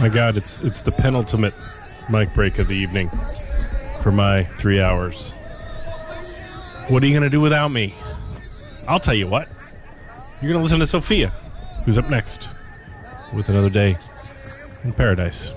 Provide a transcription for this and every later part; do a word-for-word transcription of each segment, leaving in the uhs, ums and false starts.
My God, it's it's the penultimate mic break of the evening for my three hours. What are you going to do without me? I'll tell you what. You're going to listen to Sophia, who's up next with another day in paradise.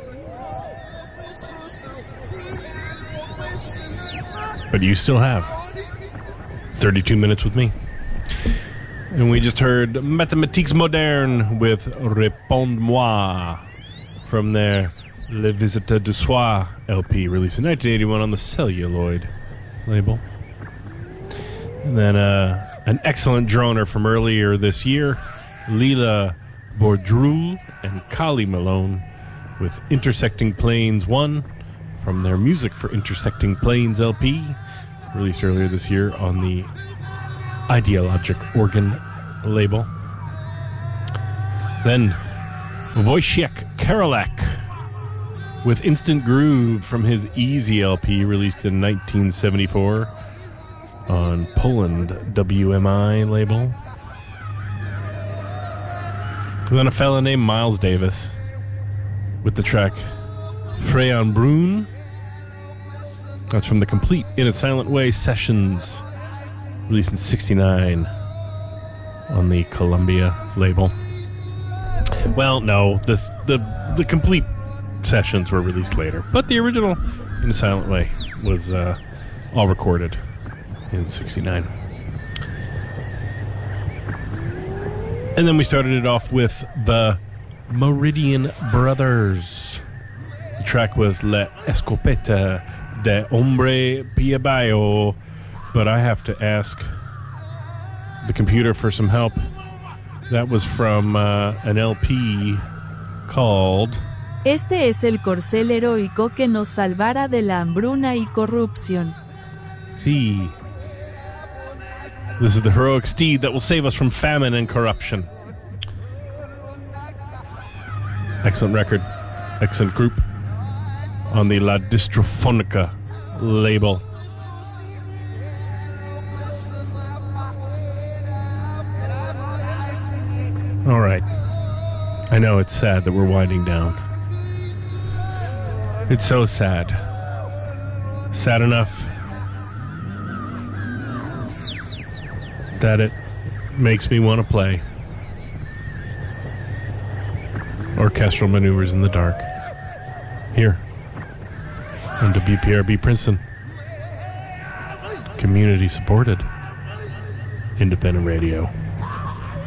But you still have thirty-two minutes with me. And we just heard Mathématiques Modernes with Réponds-moi from their Le Visiteur du Soir L P, released in nineteen eighty-one on the Celluloid label. And then uh, an excellent droner from earlier this year, Leela Bourdroul and Kali Malone with Intersecting Planes one from their Music for Intersecting Planes L P, released earlier this year on the Ideologic Organ label. Then Wojciech Karolak with Instant Groove from his Easy L P, released in nineteen seventy-four on Poland W M I label. And then a fella named Miles Davis with the track Freyon Brun. That's from the Complete in a Silent Way Sessions, released in sixty-nine on the Columbia label. Well, no, this the the Complete Sessions were released later, but the original In a Silent Way was uh, all recorded in sixty-nine. And then we started it off with the Meridian Brothers. The track was La Escopeta de Hombre Piabayo, but I have to ask the computer for some help. That was from uh, an L P called Este es el corcel heroico que nos salvará de la hambruna y corrupción. Sí. This is the heroic steed that will save us from famine and corruption. Excellent record. Excellent group on the La Dystrophonica label. All right. I know it's sad that we're winding down. It's so sad. Sad enough that it makes me want to play Orchestral Maneuvers in the Dark here on W P R B Princeton. Community supported independent radio.